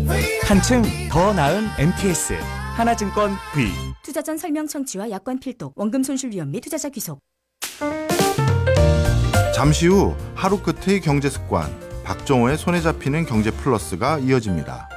한층 더 나은 MTS 하나증권 V. 투자 전 설명 청취와 약관 필독, 원금 손실 위험 및 투자자 귀속. 잠시 후 하루 끝의 경제 습관, 박정호의 손에 잡히는 경제 플러스가 이어집니다.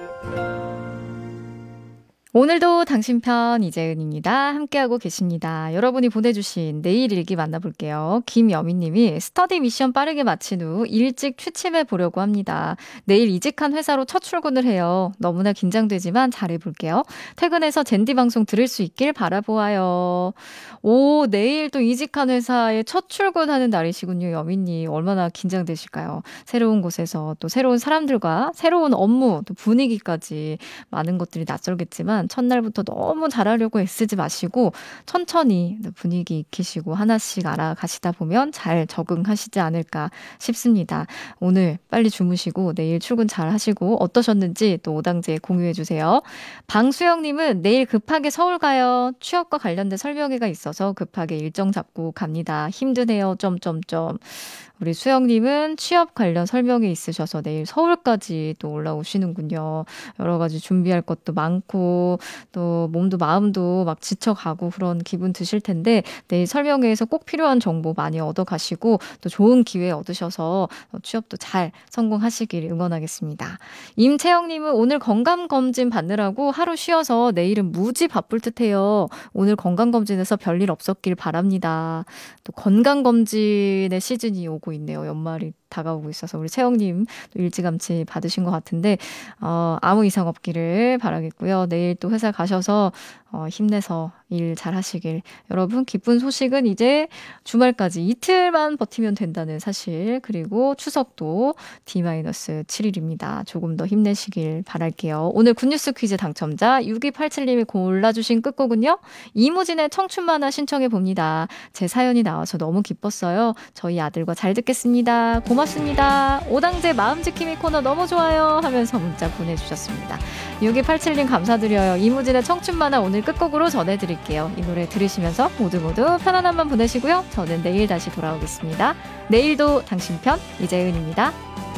오늘도 당신 편 이재은입니다. 함께하고 계십니다. 여러분이 보내주신 내일 일기 만나볼게요. 김여민님이 스터디 미션 빠르게 마친 후 일찍 취침해 보려고 합니다. 내일 이직한 회사로 첫 출근을 해요. 너무나 긴장되지만 잘해볼게요. 퇴근해서 젠디 방송 들을 수 있길 바라보아요. 오, 내일 또 이직한 회사에 첫 출근하는 날이시군요. 여민님 얼마나 긴장되실까요? 새로운 곳에서 또 새로운 사람들과 새로운 업무 또 분위기까지 많은 것들이 낯설겠지만 첫날부터 너무 잘하려고 애쓰지 마시고 천천히 분위기 익히시고 하나씩 알아가시다 보면 잘 적응하시지 않을까 싶습니다. 오늘 빨리 주무시고 내일 출근 잘 하시고 어떠셨는지 또 오당제에 공유해 주세요. 방수영님은 내일 급하게 서울 가요. 취업과 관련된 설명회가 있어서 급하게 일정 잡고 갑니다. 힘드네요. 점점점. 우리 수영님은 취업 관련 설명이 있으셔서 내일 서울까지 또 올라오시는군요. 여러 가지 준비할 것도 많고 또 몸도 마음도 막 지쳐가고 그런 기분 드실 텐데 내일 설명회에서 꼭 필요한 정보 많이 얻어가시고 또 좋은 기회 얻으셔서 취업도 잘 성공하시길 응원하겠습니다. 임채영님은 오늘 건강검진 받느라고 하루 쉬어서 내일은 무지 바쁠 듯해요. 오늘 건강검진에서 별일 없었길 바랍니다. 또 건강검진의 시즌이 오고 있네요. 연말이 다가오고 있어서 우리 채영님 일찌감치 받으신 것 같은데 아무 이상 없기를 바라겠고요. 내일 또 회사 가셔서 힘내서 일 잘하시길. 여러분 기쁜 소식은 이제 주말까지 이틀만 버티면 된다는 사실, 그리고 추석도 D-7일입니다. 조금 더 힘내시길 바랄게요. 오늘 굿뉴스 퀴즈 당첨자 6287님이 골라주신 끝곡은요, 이무진의 청춘만화 신청해 봅니다. 제 사연이 나와서 너무 기뻤어요. 저희 아들과 잘 듣겠습니다. 고맙습니다. 오당제 마음지킴이 코너 너무 좋아요 하면서 문자 보내주셨습니다. 6287님 감사드려요. 이무진의 청춘만화 오늘 끝곡으로 전해드릴게요. 이 노래 들으시면서 모두 편안한 밤 보내시고요. 저는 내일 다시 돌아오겠습니다. 내일도 당신 편 이재은입니다.